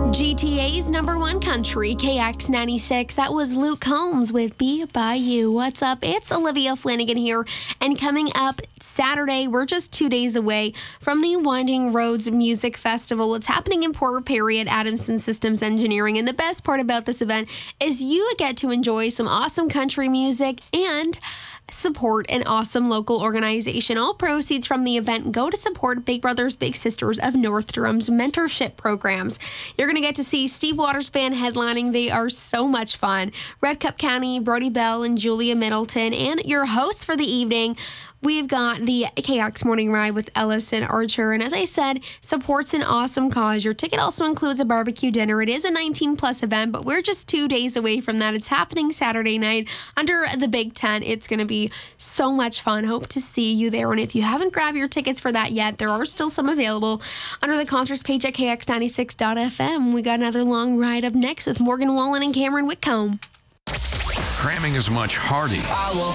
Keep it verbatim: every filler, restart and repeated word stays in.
G T A's number one country, K X ninety-six. That was Luke Combs with Be By You. What's up? It's Olivia Flanagan here. And coming up Saturday, we're just two days away from the Winding Roads Music Festival. It's happening in Port Perry at Adamson Systems Engineering. And the best part about this event is you get to enjoy some awesome country music and support an awesome local organization. All proceeds from the event go to support Big Brothers Big Sisters of North Durham's mentorship programs. You're going to get to see Steve Waters Band headlining. They are so much fun. Red Cup County, Brody Bell, and Julia Middleton. And your hosts for the evening, we've got the K X Morning Ride with Ellison Archer. And as I said, supports an awesome cause. Your ticket also includes a barbecue dinner. It is a nineteen plus event, but we're just two days away from that. It's happening Saturday night under the Big Tent. It's going to be so much fun. Hope to see you there. And if you haven't grabbed your tickets for that yet, there are still some available under the concerts page at K X ninety-six dot F M. We got another long ride up next with Morgan Wallen and Cameron Whitcomb. Cramming as much Hardy I will